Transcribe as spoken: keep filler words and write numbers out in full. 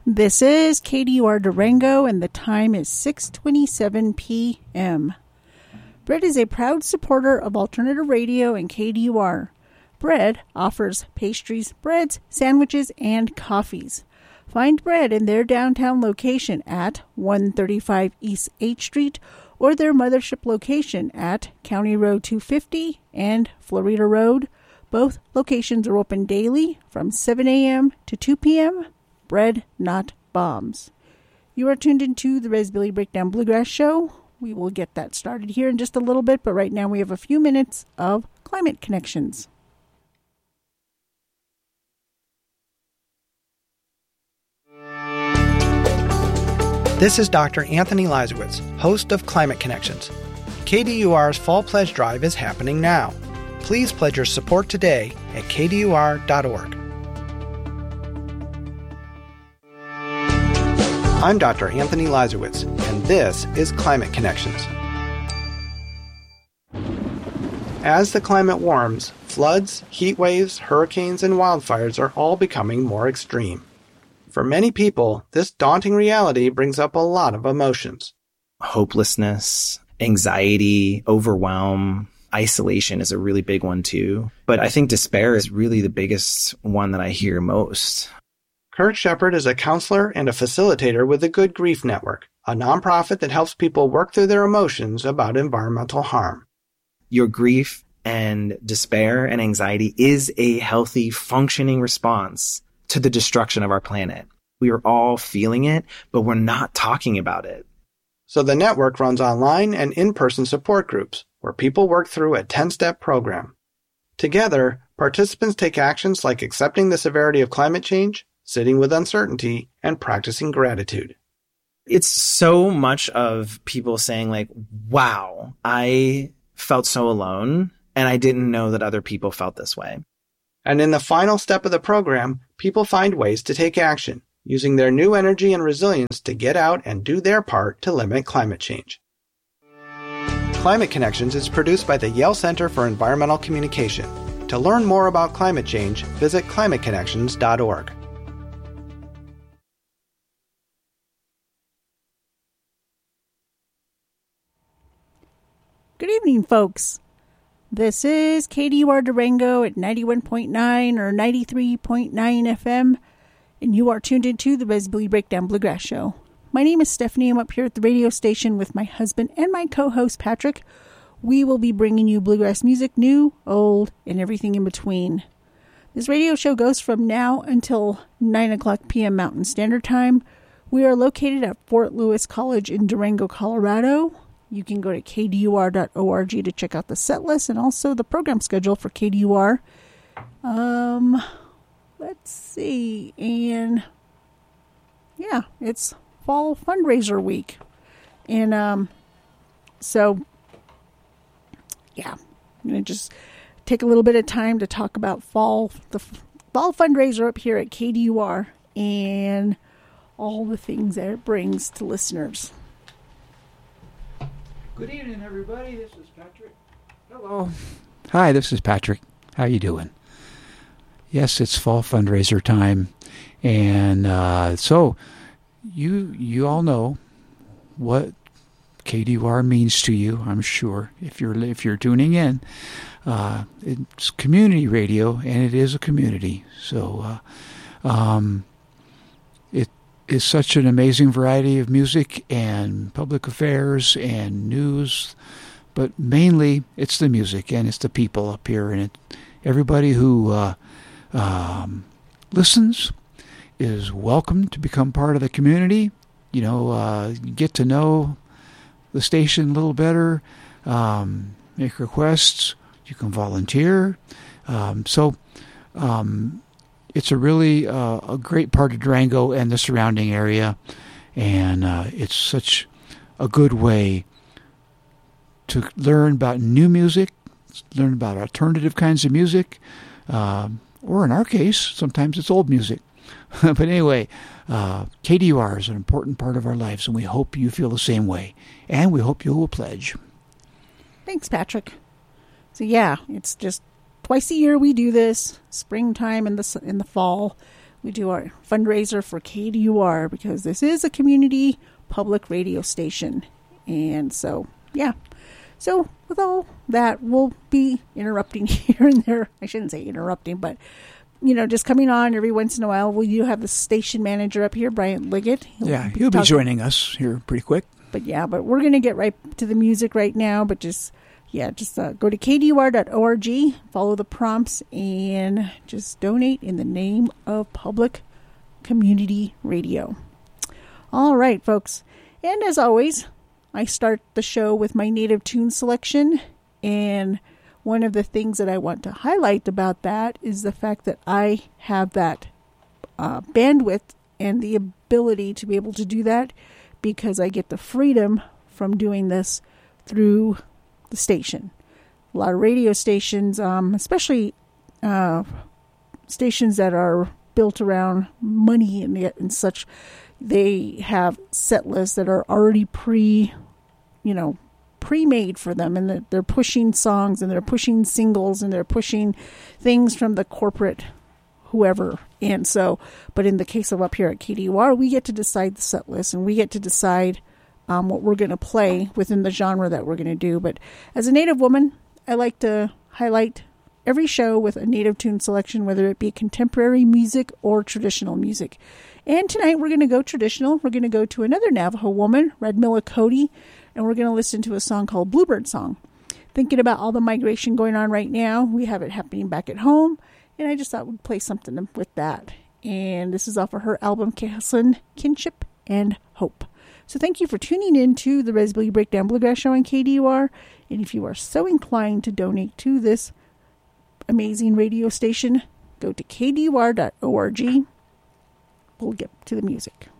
This is K D U R Durango, and the time is six twenty-seven p.m. Bread is a proud supporter of alternative radio and K D U R. Bread offers pastries, breads, sandwiches, and coffees. Find Bread in their downtown location at one thirty-five East eighth Street or their mothership location at County Road two fifty and Florida Road. Both locations are open daily from seven a.m. to two p.m. Bread, not bombs. You are tuned into the Res Billy Breakdown Bluegrass Show. We will get that started here in just a little bit, but right now we have a few minutes of Climate Connections. This is Doctor Anthony Leisowitz, host of Climate Connections. K D U R's Fall Pledge Drive is happening now. Please pledge your support today at k d u r dot org. I'm Doctor Anthony Leisowitz, and this is Climate Connections. As the climate warms, floods, heat waves, hurricanes, and wildfires are all becoming more extreme. For many people, this daunting reality brings up a lot of emotions. Hopelessness, anxiety, overwhelm, isolation is a really big one too. But I think despair is really the biggest one that I hear most. Kurt Shepard is a counselor and a facilitator with the Good Grief Network, a nonprofit that helps people work through their emotions about environmental harm. Your grief and despair and anxiety is a healthy, functioning response to the destruction of our planet. We are all feeling it, but we're not talking about it. So the network runs online and in-person support groups where people work through a ten-step program. Together, participants take actions like accepting the severity of climate change, sitting with uncertainty, and practicing gratitude. It's so much of people saying like, wow, I felt so alone, and I didn't know that other people felt this way. And in the final step of the program, people find ways to take action, using their new energy and resilience to get out and do their part to limit climate change. Climate Connections is produced by the Yale Center for Environmental Communication. To learn more about climate change, visit climate connections dot org. Good evening, folks. This is K D U R Durango at ninety-one point nine or ninety-three point nine F M, and you are tuned into the Res Billy Breakdown Bluegrass Show. My name is Stephanie. I'm up here at the radio station with my husband and my co-host, Patrick. We will be bringing you bluegrass music, new, old, and everything in between. This radio show goes from now until nine o'clock p.m. Mountain Standard Time. We are located at Fort Lewis College in Durango, Colorado. You can go to k d u r dot org to check out the set list and also the program schedule for K D U R. Um, let's see. And yeah, it's fall fundraiser week. And um, so, yeah, I'm going to just take a little bit of time to talk about fall, the fall fundraiser up here at K D U R and all the things that it brings to listeners. Good evening, everybody. This is Patrick. Hello. Hi, this is Patrick. How you doing? Yes, it's fall fundraiser time, and uh, so you you all know what K D U R means to you. I'm sure if you're if you're tuning in, uh, it's community radio, and it is a community. So, uh, um, it. is such an amazing variety of music and public affairs and news, but mainly it's the music and it's the people up here, and it, everybody who uh, um, listens is welcome to become part of the community. You know, uh, get to know the station a little better, um, make requests. You can volunteer. Um, so. Um, It's a really uh, a great part of Durango and the surrounding area, and uh, it's such a good way to learn about new music, learn about alternative kinds of music, uh, or in our case, sometimes it's old music. But anyway, uh, K D U R is an important part of our lives, and we hope you feel the same way, and we hope you will pledge. Thanks, Patrick. So yeah, it's just twice a year we do this, springtime and the in the fall. we do our fundraiser for K D U R because this is a community public radio station. And so, yeah. So with all that, we'll be interrupting here and there. I shouldn't say interrupting, but, you know, just coming on every once in a while. We do have the station manager up here, Brian Liggett. He'll yeah, he'll be joining us here pretty quick. But yeah, but we're going to get right to the music right now. But just, yeah, just uh, go to K D U R dot org, follow the prompts, and just donate in the name of public community radio. All right, folks. And as always, I start the show with my native tune selection, and one of the things that I want to highlight about that is the fact that I have that uh, bandwidth and the ability to be able to do that because I get the freedom from doing this through the station. A lot of radio stations, um, especially uh, stations that are built around money and, and such, they have set lists that are already pre you know, pre-made for them, and they're pushing songs and they're pushing singles and they're pushing things from the corporate whoever. And so, but in the case of up here at K D U R, we get to decide the set list and we get to decide um, what we're going to play within the genre that we're going to do. But as a Native woman, I like to highlight every show with a Native tune selection, whether it be contemporary music or traditional music. And tonight we're going to go traditional. We're going to go to another Navajo woman, Radmilla Cody, and we're going to listen to a song called Bluebird Song. Thinking about all the migration going on right now, we have it happening back at home, and I just thought we'd play something with that. And this is off of her album, Caslin, Kinship and Hope. So thank you for tuning in to the Res Billy Breakdown Bluegrass Show on K D U R. And if you are so inclined to donate to this amazing radio station, go to K D U R dot org. We'll get to the music.